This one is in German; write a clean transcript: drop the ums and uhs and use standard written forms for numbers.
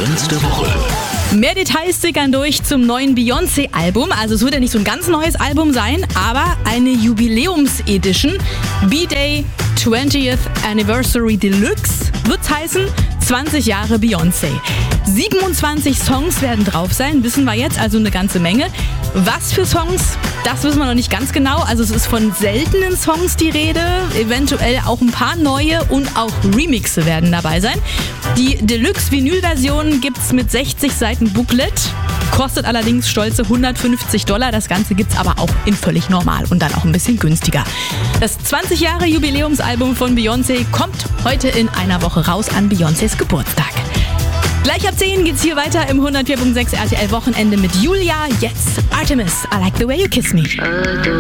Trends der Woche. Mehr Details sickern durch zum neuen Beyoncé-Album. Also es wird ja nicht so ein ganz neues Album sein, aber eine Jubiläums-Edition. B-Day 20th Anniversary Deluxe wird's heißen. 20 Jahre Beyoncé. 27 Songs werden drauf sein, wissen wir jetzt, also eine ganze Menge. Was für Songs, das wissen wir noch nicht ganz genau. Also es ist von seltenen Songs die Rede, eventuell auch ein paar neue und auch Remixe werden dabei sein. Die Deluxe-Vinyl-Version gibt's mit 60 Seiten Booklet, kostet allerdings stolze $150. Das Ganze gibt's aber auch in völlig normal und dann auch ein bisschen günstiger. Das 20 Jahre Jubiläumsalbum von Beyoncé kommt heute in einer Woche raus an Beyoncés Geburtstag. Gleich ab 10 geht's hier weiter im 104.6 RTL Wochenende mit Julia. Jetzt Artemis, I Like the Way You Kiss Me.